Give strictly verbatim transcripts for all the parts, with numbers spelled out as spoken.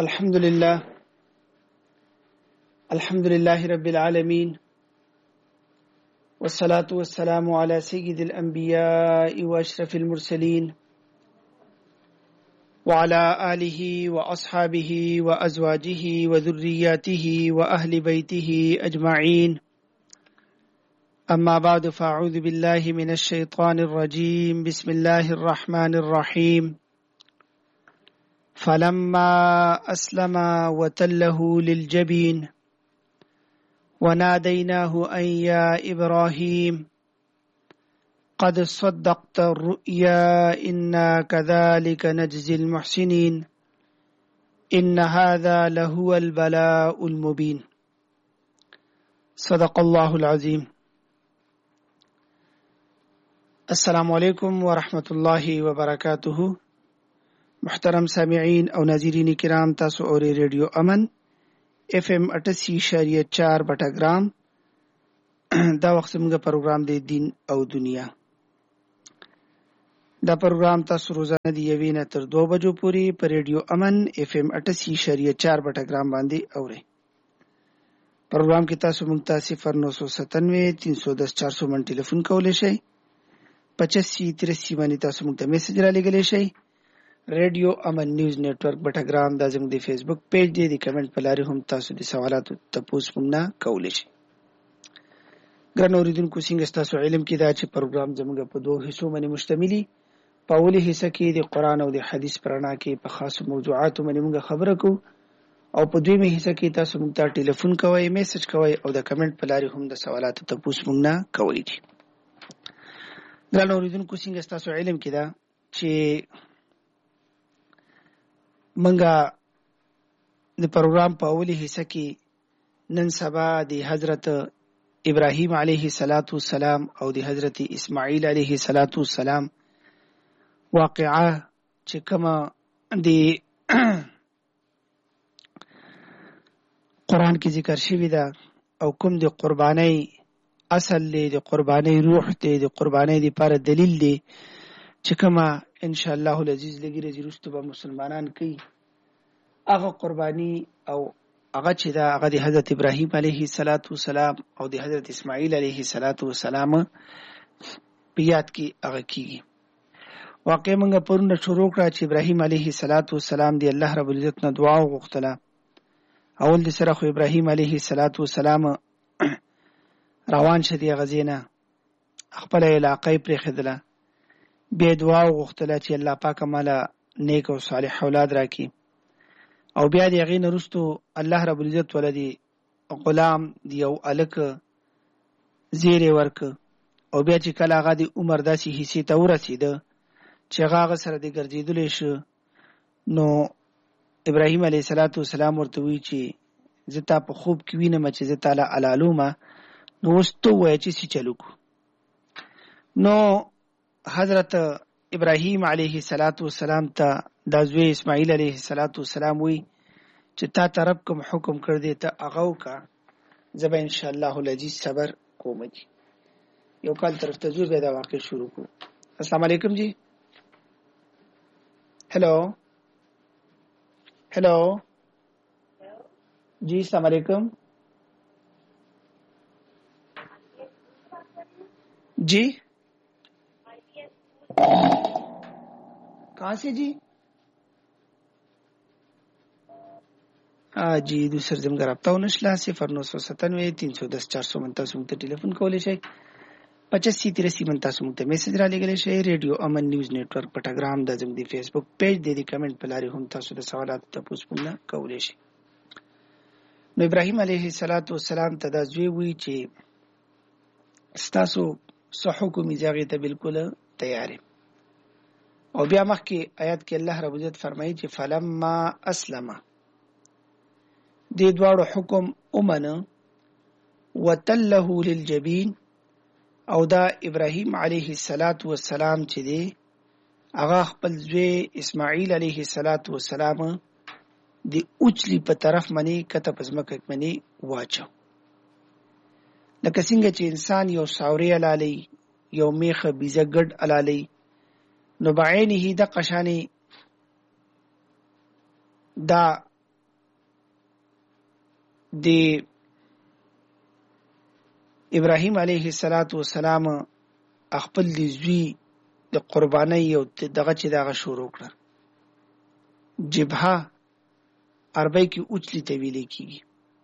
الحمد لله الحمد لله رب العالمين والصلاة والسلام على سيد الأنبياء وأشرف المرسلين وعلى آله وأصحابه وأزواجه وذرياته وأهل بيته أجمعين. أما بعد فأعوذ بالله من الشيطان الرجيم. بسم الله الرحمن الرحيم. فلما أسلم وتله للجبين وناديناه أن يا إبراهيم قد صدقت الرؤيا إنا كذلك نجزي المحسنين إن هذا لهو البلاء المبين. صدق الله العظيم. السلام علیکم ورحمۃ اللہ وبرکاتہ. محترم سامعین او ناظرین کرام، تاسو اوري ریډیو امن اف ام اٹھاسی اشاریہ چار بٹا گرام. دا وخت موږ پروګرام دی دین او دنیا. دا پروګرام تاسو روزانه دی یوې نه تر دو بجو پورې په ریډیو امن اف ام اٹھاسی اشاریہ چار بٹا گرام باندې اوري. پروګرام کې تاسو موږ ته صفر نو سو ستانوے تین سو دس چار سو من ټلیفون کولای شئ. پچاسی تراسی باندې تاسو موږ ته میسج را لګولای شئ. ریډیو امن نیوز نیټورک بټګرام دا زموږ د فیسبوک پیج دی. د کمنټ په لارې هم تاسو د سوالاتو تپوس موږ نه کولی شئ. ګران اوریدونکو، څنګه ستاسو علم کې دا چې پروګرام زموږ په دوه حصو باندې مشتملي. په اولي حصه کې د قرآن او د حدیث په رڼا کې په خاصو موضوعاتو باندې موږ خبره کوو، او په دویمه حصه کې تاسو موږ ته ټلیفون کوئ، میسج کوئ او د کمنټ په لارې هم د سوالاتو تپوس موږ نه کوئ. ګران اوریدونکو، څنګه ستاسو علم کې دا چې منګه د پروګرام په اولی حصہ کې نن سبا د حضرت ابراهیم علیه السلام او د حضرت اسماعیل علیه السلام واقعه چې کومه د قرآن کې ذکر شوی ده او کوم د قربانۍ اصل دی، د قربانۍ روح دی، د قربانۍ لپاره دلیل دی چې کومه ان شاء الله العزیز لګي رځي رستو به مسلمانان کوي، هغه قربانی او هغه چې دا هغه د حضرت ابراهیم علیه السلام او د حضرت اسماعیل علیه السلام په یاد کې هغه کیږي. واقع موږ پرونه شروع کړه چې ابراهیم علیه السلام دی الله رب العزت نه دعا وغوښتله. اول د سره خو ابراهیم علیه السلام روان شه دی غزینه خپل علاقې پرې خدله، بیا دعا وغوښتله چې الله پاک مالا نیک او صالح اولاد راکړي، او بیا د هغې نه وروستو الله رب العزت ولدي غلام دی یو الک زیری ورکه، او بیا چې کله هغه د عمر داسې حصې ته ورسېده چې هغه هغه سره د ګرځېدلی شو، نو ابراهیم علیه السلام ورته وایي چې زه تا په خوب کې وینم چې زه تاله علالومه، نو اوس ته ووایه چې څه چل وکړو. نو حضرت ابراهیم علیه السلام ته دا زوی اسماعیل علیه السلام وی چې تا ته رب کوم حکم کړ دی ته هغه وکړه، زه به انشاءالله العزیز صبر کوم. جي یو کال طرف ته ځو، بیا دا واقع شروع کړو. السلام علیکم جی. هلو هلو جی السلام علیکم جی. کہاں سے جی؟ جی دوسر زموږ رابطه ونشله. صفر نو سو ستانوے تین سو دس چار سو من تاسو موږ ته ټلیفون کولی شئ. پچاسی تراسی من تاسو موږ ته میسج را لګولی شئ. ریډیو امن نیوز نیټورک پټګرام دا زموږ د فیسبوک پیج دی. د کمنټ په لارې هم تاسو د سوالاتو تپوس موږ نه کولی شئ. نو ابراهیم علیه السلام ته دا زوی وایي چې ستاسو څه حکم یې زه هغې ته بلکل تیار یم. او بیا مخکې آیات کې الله رب العزت فرمایي چې فلما اسلم، دې دواړو حکم ومنه، وتله للجبین، او دا ابراهیم علیه السلام چې دی هغه خپل زوی اسماعیل علیه السلام د اوچلی په طرف منی کته په ځمکه منی واچو. لکه څنګه چې انسان یو ساوري علالی، یو میخه بیزه ګډ علالی، نو بعینه د قشانی دا د ابراهیم علیه السلام خپل د زوی د قربانۍ او دغه چې دغه شروع کړه. جبهه عربی کې اوچلی ته ویل کېږي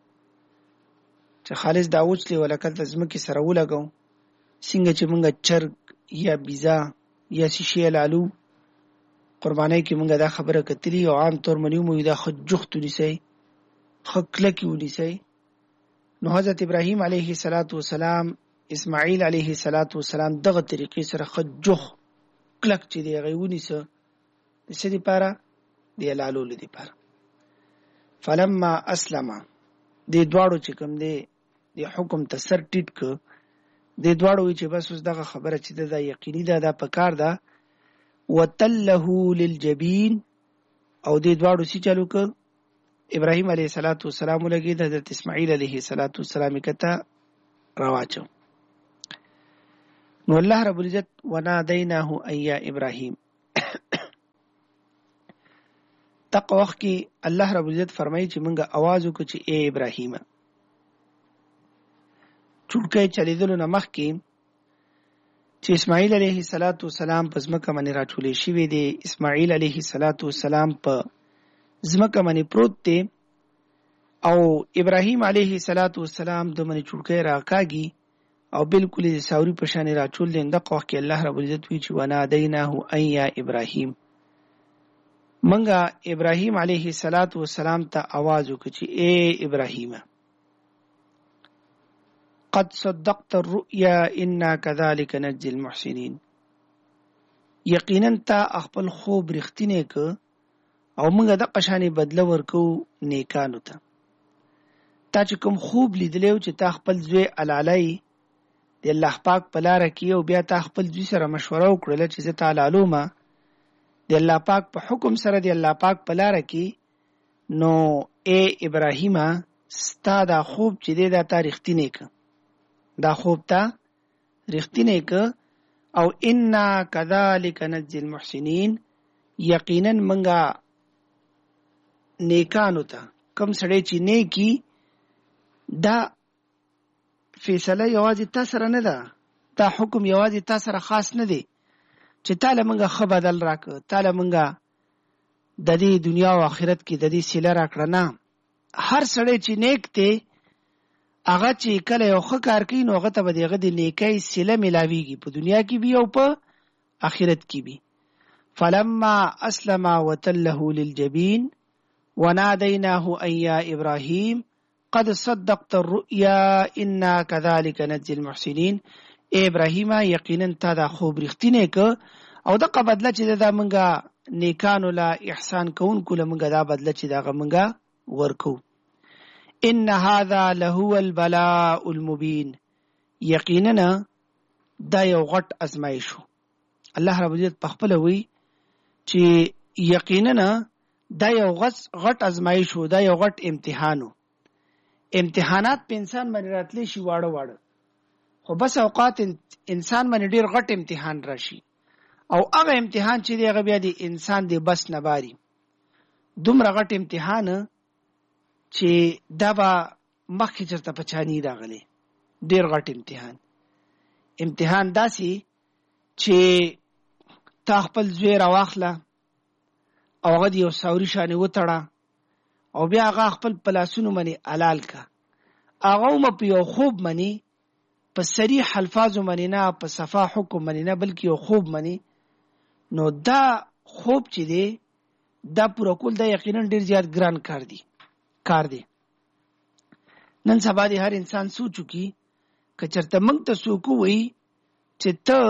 چې خالص دا اوچلی ولکه د ځمکې سره ولګو څنګه چې مونږ چرګ یا بیزا یا شیشې لالو قربانۍ کې مونږ دا خبره کتلی او عام طور منیو مو دا خجخت ونیسئ خکلکی ونیسئ. نو حضرت ابراهیم علیه السلام اسماعیل علیه السلام دغه طریقې سره خجخ کلک چې دی هغه ونیسه د څه دپاره د لالولو دپاره. فلما اسلم دې دواړو چې کوم دی د حکم ته سر ټیټ که دې دواړو وی چې بس اوس دغه خبره چې ده دا یقیني ده دا پکار ده. وتله للجبین او دې دواړو څه چلو که ابراهیم علیه السلام ولګېد حضرت اسماعیل علیه السلام یې کته راواچو. نو الله رب العزت ونادیناه ای یا ابراهیم تق وخت کې الله رب العزت فرمایي چې مونږه आवाज وکړو چې اے ابراهیم. چوټکې چلیدلو نه مخکې چې اسماعیل علیه السلام په ځمکه باندې راټولې شوي دي. اسماعیل علیه السلام په ځمکه باندې پروت دی او ابراهیم علیه السلام د باندې چوټکې راکاږي او بالکل د ساوري په شان راټول دي. دغه وخت کې الله رب العزت وی چې ونادیناه ای یا ابراهیم منګه ابراهیم علیه السلام ته आवाज وکړي چې اے ابراهیم قد صدقت الرؤيا انا كذلك نجزي المحسنين. یقینا ته خپل خوب رښتینی ک او موږ د قشانې بدله ورکو نیکانو ته. تا چې کوم خوب لیدلی چې تا خپل زوی علالای د الله پاک په لاره کې او بیا تا خپل زوی سره مشوره وکړله چې زه تا علالومه د الله پاک په حکم سره د الله پاک په لاره کې. نو اے ابراهیم ستا دا خوب چې دی دا تا رښتینی که دا خوب تا رښتینی که او انا کذالک نجزی المحسنین یقینا منګه نیکانو ته کم سړی چې نیکی دا فیصله یوازې تا سره نه ده دا حکم یوازې تا سره خاص نه دی چې تاله منګه ښه بدل راکړه تاله منګه د دې دنیا او آخرت کې د دې سیله راکړه نه. هر سړی چې نیک دی هغه چې کله یو ښه کار کوي نو هغه ته به د هغه د نیکۍ سیله میلاویږي په دنیا کې بي او په آخرت کې بي. فلما اسلم وتله للجبین ونادیناه ای یا ابراهیم قد صدقت الرؤيا انا كذلك نجزي المحسنين. اے ابراهیم یقینا تا دا خوب رښتینی که او دغه بدله چې دا منګه نیکانو لا احسان کوونکو له منګه دا بدله چې دغه منګه ورکو. ان هذا لهو البلاء المبین یقینا دا یو غټ ازمایش الله رب العزت په خپل وی چې یقینا دا یو غټ ازمایش دا یو غټ امتحانو. امتحانات په انسان باندې راتلی شي واړه واړه خو بس اوقات انسان باندې ډیر غټ امتحان راشي او هغه امتحان چې دی هغه بیا د انسان دی بس نه باري. دومره غټ امتحان چې دا به مخکې چېرته په چا نه راغلی ډېر غټ امتحان. امتحان داسې چې تا خپل زوی راواخله او هغه د یو ساوري شانې وتړه او بیا هغه خپل په لاسونو باندې حلال که هغه هم په یو خوب باندې په صریح الفاظو باندې نه په صفا حکم باندې نه بلکې یو خوب باندې. نو دا خوب چې دی دا پوره کول دا یقینا ډېر زیات ګران کار دی کار دی. نن سبا دی هر انسان سوچو کی که چرته موږ ته څوک ووایي چې ته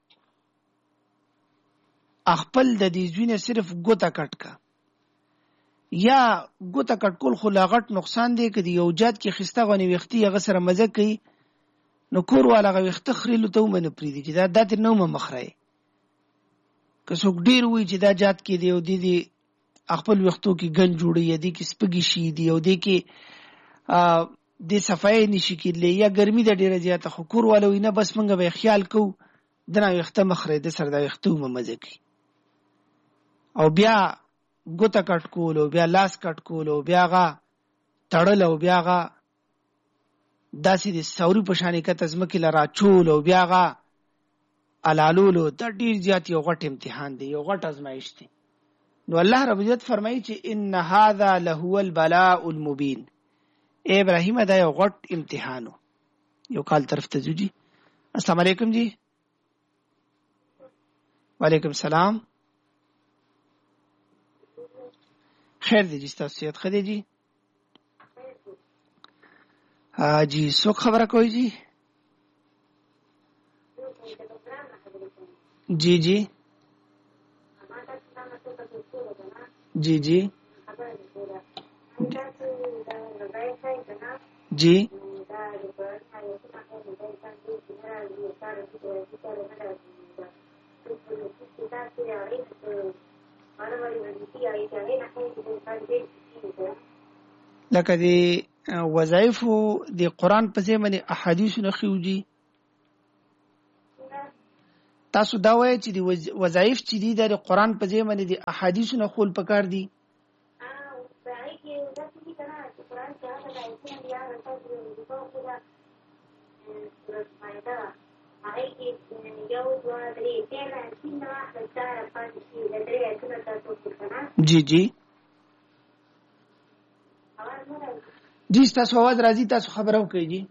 خپل د دې زوی نه صرف ګوته کټ که یا ګوته کټ کول خو لا غټ نقصان دی که د یو جات کې ښایسته غوندې ویښتې هغه سره مزه کوي نو کور والا هغه ویښته خریلو ته هم نه پرېږدي چې دا دا ترې نه ومه مخرایې. که څوک ډېر وایي چې دا جات کې دی او دې دې خپل ویښتو کې ګنج جوړوي یا دې کې سپږې شي دي او دې کې دې صفایي نشي کېدلی یا ګرمي ده ډېره زیاته خو کور والا وایي نه بس موږ به یې خیال کوو دنه ویښته مه خرئ ده سره دا ویښته ومه مزه کوي او بیا ګوته کټ کول او بیا لاس کټ کول او بیا هغه تړل او بیا هغه داسې د سوري په شانې کته ځمکې له راچول او بیا هغه الالولو دا ډېر زیات یو غټ امتحان دی، یو غټ ازمایښت دی. نو الله رب عزت فرمایي چې ان هذا لهو البلاء المبین. اے ابراهیم دا یو غټ امتحان و. یو کال طرف ته ځو جی. السلام علیکم جی. وعلیکم السلام. خیر دی جی، ستاسو صحت ښه دی جی؟ جی څوک خبره کوي جی؟ جی جی جی جی جی لکه د وظایفو د قرآن په ځای باندې احادیثو نه خیوجي. تاسو دا وایئ چې د وظایف چې دي د قرآن په ځای باندې د احادیثو نه خول پکار دي. جی جی جی تاسو आवाज راځي، تاسو خبرو کوي جی.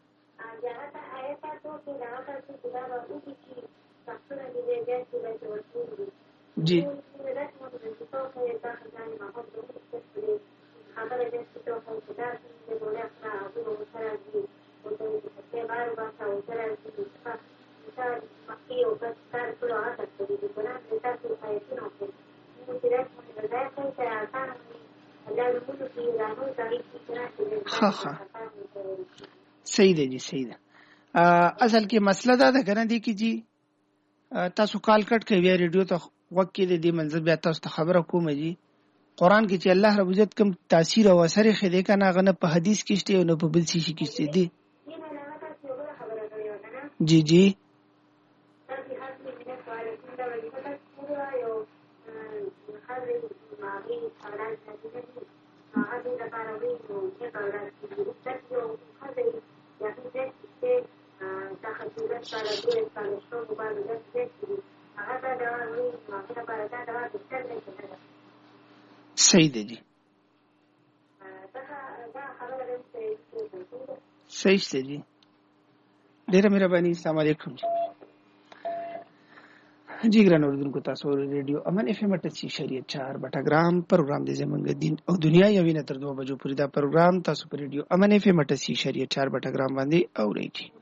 جی ها ها صحیح دی جی، صحیح ده. اصل کې مسله دا ده کنه دی کې جی تاسو کال کټ کوي ریډیو ته وخت کې د دې منځ بیا تاسو ته خبره کوم جی. قرآن کې چې الله رب عزت کوم تاثیر او اثر یې خې کنه غنه په حدیث کې شته او نه په بل څه کې شته دی. جی جی صحیح دی جی، صحیح دی جی. ډیره مهرباني. السلام علیکم جی. جی ګران اوریدونکو، تاسو ریډیو امن اف ام اٹھاسی اشاریه چار بټاګرام پروګرام دی زمونږ دین او دنیا یوینه تر دوه بجو پورې دا پروګرام تاسو په ریډیو امن اف ام اٹھاسی اشاریه چار بټاګرام باندې اورئ.